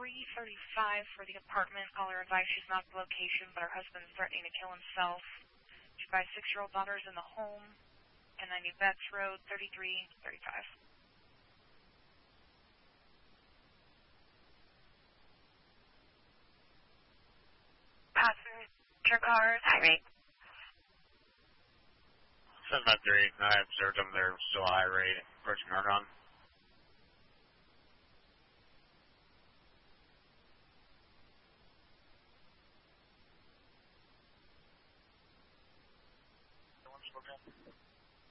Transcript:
335 for the apartment. Caller advised she's not the location, but her husband's threatening to kill himself. She buys 6-year-old daughters in the home. And 90 Betts Road, 3335. Passenger cars, high rate. 753, I observed them. They're still high rate. Approaching Argonne.